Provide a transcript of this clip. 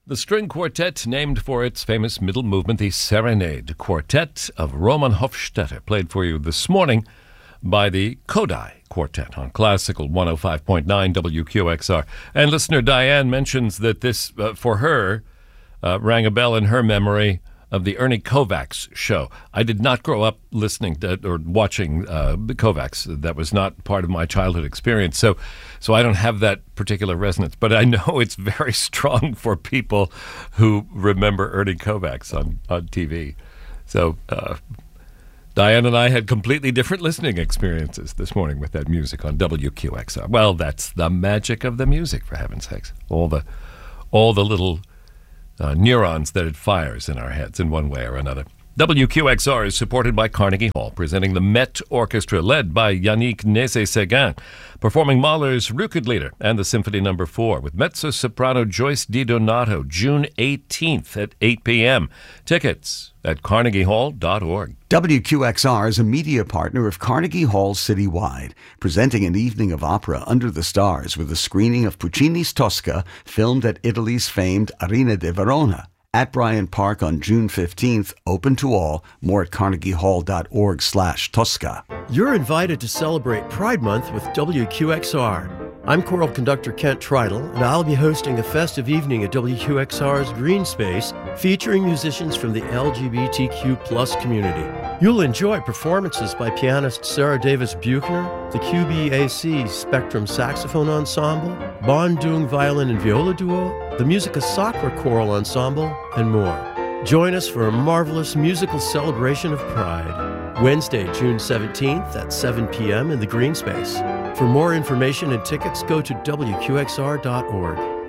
The string quartet named for its famous middle movement, the Serenade Quartet of Roman Hofstetter, played for you this morning by the Kodai Quartet on Classical 105.9 WQXR. And listener Diane mentions that this, for her, rang a bell in her memory of the Ernie Kovacs show. I did not grow up listening to, or watching the Kovacs. That was not part of my childhood experience. So I don't have that particular resonance. But I know it's very strong for people who remember Ernie Kovacs on TV. So Diane and I had completely different listening experiences this morning with that music on WQXR. Well, that's the magic of the music, for heaven's sakes. All the little neurons that it fires in our heads in one way or another. WQXR is supported by Carnegie Hall, presenting the Met Orchestra, led by Yannick Nézet-Séguin, performing Mahler's Rückenlieder and the Symphony No. 4, with mezzo-soprano Joyce DiDonato, June 18th at 8 p.m. Tickets at carnegiehall.org. WQXR is a media partner of Carnegie Hall Citywide, presenting an evening of opera under the stars with a screening of Puccini's Tosca, filmed at Italy's famed Arena de Verona. At Bryant Park on June 15th, open to all. More at carnegiehall.org/Tosca. You're invited to celebrate Pride Month with WQXR. I'm choral conductor Kent Tridle, and I'll be hosting a festive evening at WQXR's Green Space, featuring musicians from the LGBTQ+ community. You'll enjoy performances by pianist Sarah Davis Buchner, the QBAC Spectrum Saxophone Ensemble, Bondung Violin and Viola Duo, the Musica Sacra Choral Ensemble, and more. Join us for a marvelous musical celebration of Pride. Wednesday, June 17th at 7 p.m. in the Green Space. For more information and tickets, go to WQXR.org.